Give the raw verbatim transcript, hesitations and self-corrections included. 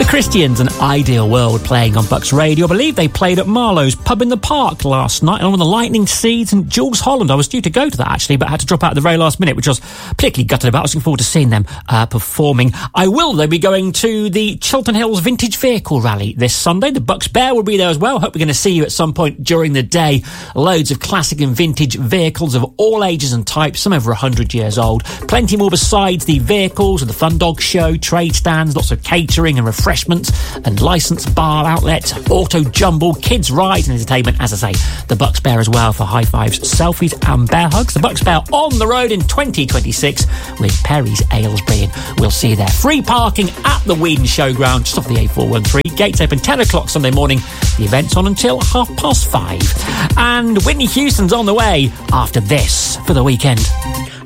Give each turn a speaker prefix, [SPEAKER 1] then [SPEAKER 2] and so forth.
[SPEAKER 1] Christians, An Ideal World, playing on Bucks Radio. I believe they played at Marlowe's Pub in the Park last night, along with the Lightning Seeds and Jules Holland. I was due to go to that, actually, but had to drop out at the very last minute, which I was particularly gutted about. I was looking forward to seeing them uh, performing. I will, though, be going to the Chiltern Hills Vintage Vehicle Rally this Sunday. The Bucks Bear will be there as well. Hope we're going to see you at some point during the day. Loads of classic and vintage vehicles of all ages and types, some over one hundred years old. Plenty more besides the vehicles and the Fun Dog Show, trade stands, lots of catering and refreshments and licensed bar outlets, auto jumble, kids rides and entertainment. As I say, the Bucks Bear as well for high fives, selfies and bear hugs. The Bucks Bear on the road in twenty twenty-six with Perry's Aylesbury, and we'll see you there. Free parking at the Whedon Showground, just off the A four one three. Gates open ten o'clock Sunday morning. The event's on until half past five. And Whitney Houston's on the way after this for the weekend.